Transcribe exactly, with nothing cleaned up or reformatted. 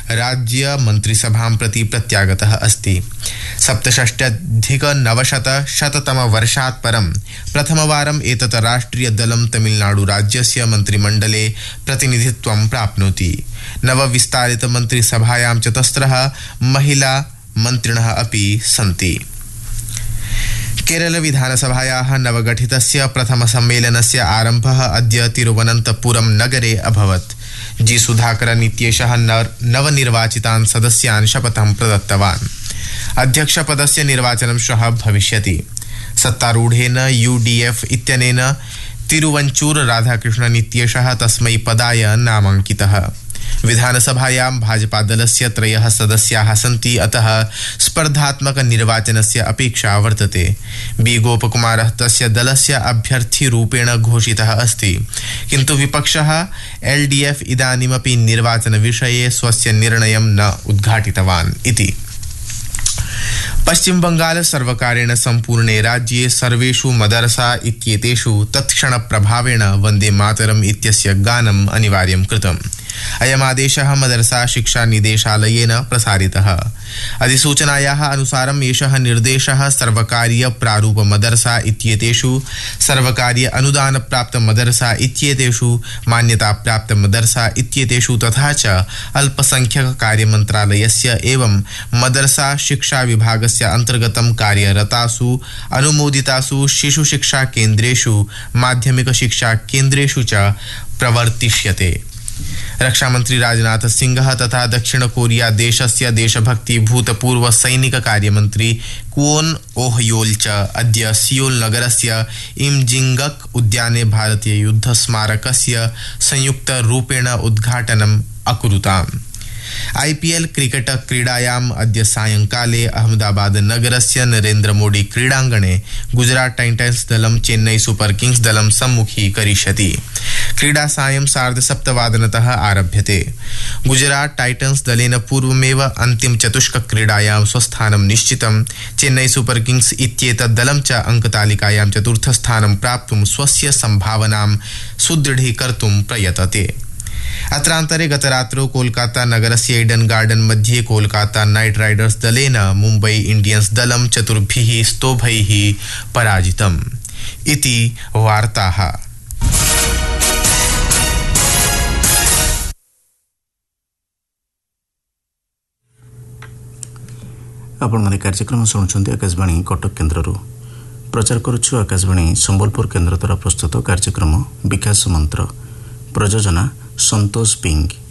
राज्य मन्त्रिसभां प्रति प्रत्यागतः अस्ति। सप्तषष्ट्यधिकनवशतशततमवर्षात् परं प्रथमवारम् एतत् राष्ट्रियदलं तमिलनाडुराज्यस्य मन्त्रिमण्डले प्रतिनिधित्वं प्राप्नोति। नवविस्तारितमन्त्रिसभायां चतस्रः महिला मन्त्रिणः अपि सन्ति। केरल विधानसभायाः नवगठितस्य प्रथमसम्मेलनस्य आरम्भः अद्य तिरुवनन्तपुरं नगरे अभवत्। जी सुधाकर इत्येषः नवनिर्वाचितान् सदस्यान् शपथं प्रदत्तवान्। अध्यक्षपदस्य निर्वाचनं श्वः भविष्यति। सत्तारूढेन यूडीएफ इत्यनेन तिरुवंचूर राधाकृष्णन् इत्येषः तस्मै पदाय नामाङ्कितः। विधानसभायां भाजपादलस्य त्रयः सदस्याः सन्ति, अतः स्पर्धात्मकनिर्वाचनस्य अपेक्षा वर्तते। बी गोपकुमारः तस्य दलस्य अभ्यर्थीरूपेण घोषितः अस्ति, किन्तु विपक्षः एलडीएफ इदानीमपि निर्वाचनविषये स्वस्य निर्णयं न उद्घाटितवान् इति। पश्चिम बंगाल सर्वकारेण सम्पूर्णे राज्ये सर्वेषु मदरसा इत्येतेषु तत्क्षणप्रभावेण वन्दे मातरम् इत्यस्य गानम् अनिवार्यं कृतम्। अयमादेशः मदरसा शिक्षा निदेशालयेन प्रसारितः। अधिसूचनायाः अनुसारम् एषः निर्देशः सर्वकारीय प्रारूप मदरसा इत्येतेषु, सर्वकारीय अनुदान प्राप्त मदरसा इत्येतेषु, मान्यता प्राप्त मदरसा इत्येतेषु तथा च अल्पसंख्यक कार्य मन्त्रालयस्य एवं मदरसा शिक्षा विभागस्य अंतर्गतं कार्यरतासु अनुमोदितासु शिशु शिक्षा केन्द्रेषु, माध्यमिक शिक्षा केन्द्रेषु च प्रवर्तिष्यते। रक्षामंत्री राजनाथ सिंह तथा दक्षिण कोरिया देशस्य देशभक्ति भूतपूर्व सैनिक कार्यमंत्री क्वोन ओहयोल च अद्य सियोल नगरस्य इमजिंगक उद्याने भारतीय युद्ध स्मारकस्य संयुक्त रूपेण उद्घाटनम् अकुरुताम्। आईपीएल क्रिकेट क्रीडायाम् अद्य सायंकाले अहमदाबाद नगरस्य नरेन्द्र मोदी क्रीडाङ्गणे गुजरात टाइटन्स दलं चेन्नई सुपर किंग्स दलं सम्मुखीकरिष्यति। क्रीडा सायं सार्धसप्तवादनतः आरभ्यते। गुजरात टाइटन्स दलेन पूर्वमेव अन्तिम चतुष्क क्रीडायां स्वस्थानं निश्चितं। चेन्नई सुपर किंग्स इत्येतत् दलं च अंकतालिकायां चतुर्थस्थानं प्राप्तुं स्वस्य सम्भावनां सुदृढीकर्तुं प्रयतते। अत्रान्तरे गतरात्रौ कोलकाता नगरस्य ईडन गार्डन मध्ये कोलकाता नाइट राइडर्स दलेन मुम्बई इंडियंस दलं चतुर्भिः स्तोभैः पराजितम् इति वार्ताः। आपण माने कार्यक्रम शुणुछन्ति आकाशवाणी कटक केन्द्ररू। प्रचार करुछु आकाशवाणी संबलपुर केन्द्र द्वारा प्रस्तुत कार्यक्रम विकास मंत्र। प्रयोजना संतोष पिंग।